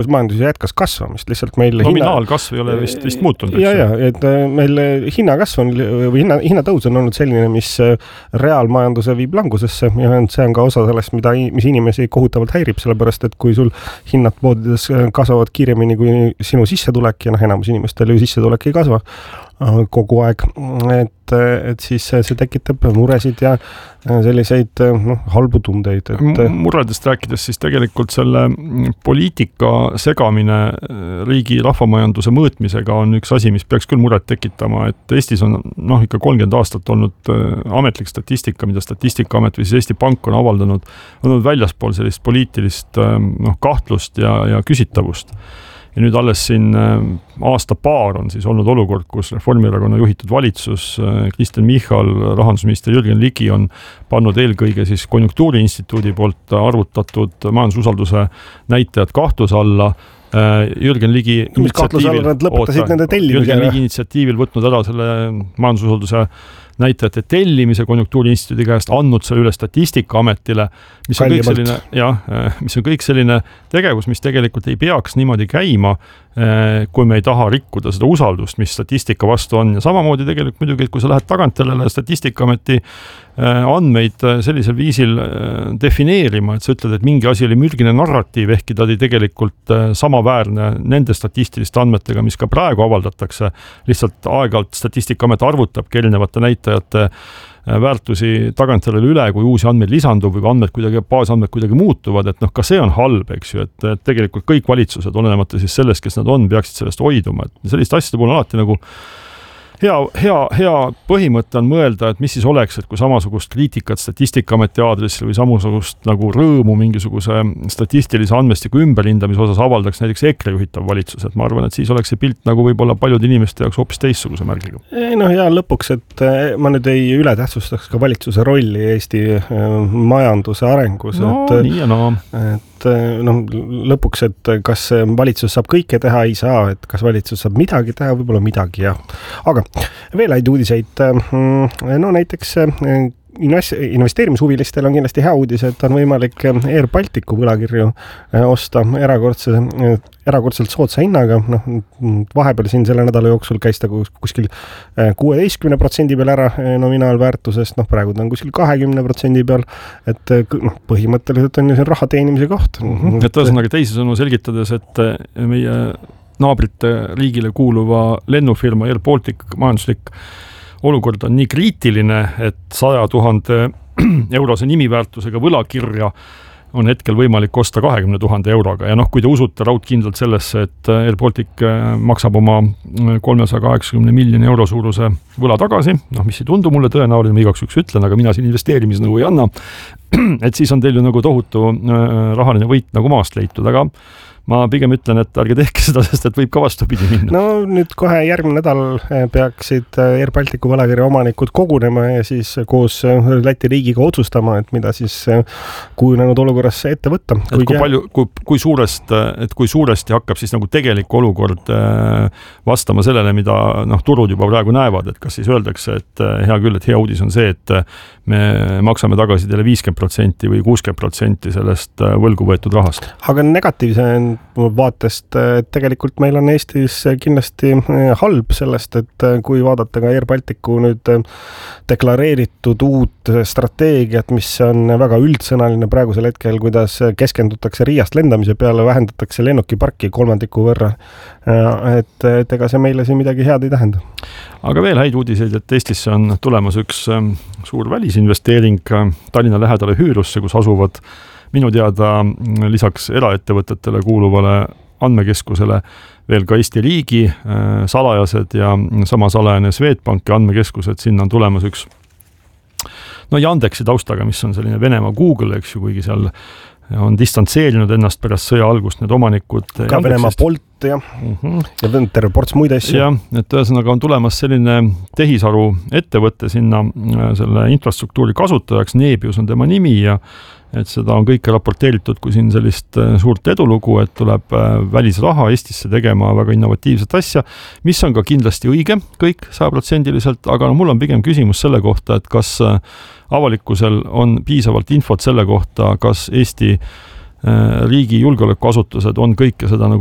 majandus jätkas kasvamist, lihtsalt meil nominaalkasv ei ole vist muutunud. Et meil hinnakasv on või hinnatõus on olnud selline, mis reaalmajanduse viib langusesse ja see on ka osa sellest, mis inimesi kohutavalt häirib, sellepärast, et kui sul hinnad poodides kasvavad kiiremini kui sinu sissetulek ja enamus inimestel ju sissetulek ei kasva kogu aeg, et siis see tekitab muresid ja selliseid halbu tundeid. Muredest rääkides siis tegelikult selle poliitika segamine riigi rahvamajanduse mõõtmisega on üks asi, mis peaks küll muret tekitama, et Eestis on ikka 30 aastat olnud ametlik statistika, mida Statistikaamet või siis Eesti Pank on avaldanud, on olnud väljaspool sellist poliitilist kahtlust ja küsitavust. Ja nüüd alles siin aasta-paar on siis olnud olukord, kus Reformierakonna juhitud valitsus, Kristen Michal, rahandusminister Jürgen Ligi on pannud eelkõige siis Konjunktuuriinstituudi poolt arvutatud majandususalduse näitajad kahtluse alla. Jürgen Ligi initsiatiivil võtnud ära selle majandususalduse näitajate tellimise Konjunktuuriinstituudi käest, andnud selle üle Statistikaametile, mis on kõik selline tegevus, mis tegelikult ei peaks niimoodi käima, kui me ei taha rikkuda seda usaldust, mis statistika vastu on. Ja samamoodi tegelikult muidugi, kui sa lähed tagantjärele Statistikaaameti andmeid sellisel viisil defineerima, et sa ütled, et mingi asi oli mürgine narratiiv, ehkki ta oli tegelikult samaväärne nende statistiliste andmetega, mis ka praegu avaldatakse. Lihtsalt aeg-ajalt Statistikaamet arvutab erinevate näitajate väärtusi tagantjärele üle, kui uusi andmeid lisandub või baasandmed kuidagi muutuvad, et ka see on halb, eks ju, et tegelikult kõik valitsused, olenemata siis sellest, kes nad on, peaksid sellest hoiduma. Et sellist asjade puhul alati nagu hea põhimõte on mõelda, et mis siis oleks, et kui samasugust kriitikat Statistikaaameti aadressil või samasugust nagu rõõmu mingisuguse statistilise andmestiku ümberhindamise osas avaldaks näiteks EKRE juhitav valitsus, et ma arvan, et siis oleks see pilt nagu võib-olla paljude inimeste jaoks hoopis teistsuguse märgiga. Ja lõpuks, et ma nüüd ei ületähtsustaks ka valitsuse rolli Eesti majanduse arengus. Nii ja naa. Lõpuks, et kas valitsus saab kõike teha, ei saa, et kas valitsus saab midagi teha, võib-olla midagi, jah. Aga veel häid uudiseid, näiteks investeerimishuvilistel on kindlasti hea uudis, et on võimalik Air Balticu võlakirju osta erakordselt soodsa hinnaga. Vahepeal siin selle nädala jooksul käis ta kuskil 16% peal ära nominaalväärtusest, praegu ta on kuskil 20% peal, et põhimõtteliselt on ju see raha teenimise koht. Et ühesõnaga teisisõnu selgitades, et meie naabrite riigile kuuluva lennufirma Air Baltic majanduslik olukord on nii kriitiline, et 100 000 eurose nimiväärtusega võlakirja on hetkel võimalik osta 20 000 euroga. Ja kui te usute raudkindlalt sellesse, et Air Baltic maksab oma 380 miljoni euro suuruse võla tagasi, mis ei tundu mulle tõenäoline, ma igaks üks ütlen, aga mina siin investeerimisnõu ei anna, et siis on teil ju nagu tohutu rahaline võit nagu maast leitud, aga ma pigem ütlen, et ärge tehke seda, sest et võib ka vastupidi minna. Nüüd kohe järgmine nädal peaksid Air Balticu võlakirja omanikud kogunema ja siis koos Läti riigiga otsustama, et mida siis kujunenud olukorras ette võtta. Kui suuresti hakkab siis nagu tegelik olukord vastama sellele, mida turud juba praegu näevad, et kas siis öeldakse, et hea küll, et hea uudis on see, et me maksame tagasi teile 50% või 60% sellest võlgu võetud rahast. Aga negatiivse vaatest, et tegelikult meil on Eestis kindlasti halb sellest, et kui vaadata ka Air Balticu nüüd deklareeritud uut strateegiat, mis on väga üldsõnaline praegusel hetkel, kuidas keskendutakse Riiast lendamise peale, vähendatakse lennukiparki 3% võrra, et ega see meile siin midagi head ei tähenda. Aga veel häid uudiseid, et Eestisse on tulemas üks suur välisinvesteering Tallinna lähedale Hüürusse, kus asuvad minu teada lisaks eraettevõtetele kuuluvale andmekeskusele veel ka Eesti riigi salajased ja sama salajane Swedbanki andmekeskused, sinna on tulemas üks Yandexi taustaga, mis on selline Venemaa Google, eks ju, kuigi seal on distantseerinud ennast pärast sõja algust need omanikud. Ka Venemaa Bolt ja terve ports muid asju. Ja, et ühesõnaga on tulemas selline tehisaru ettevõtte sinna selle infrastruktuuri kasutajaks, Nebius on tema nimi ja et seda on kõike raporteeritud kui siin sellist suurt edulugu, et tuleb välisraha Eestisse tegema väga innovatiivset asja, mis on ka kindlasti õige kõik 100%, aga mul on pigem küsimus selle kohta, et kas avalikkusel on piisavalt infot selle kohta, kas Eesti riigi julgeolekuasutused on kõike seda nagu